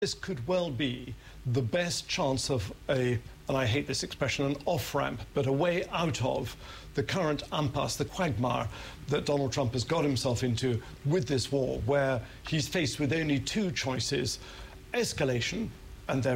This could well be the best chance of and I hate this expression, an off-ramp, but a way out of the current impasse, the quagmire that Donald Trump has got himself into with this war, where he's faced with only two choices: escalation, and there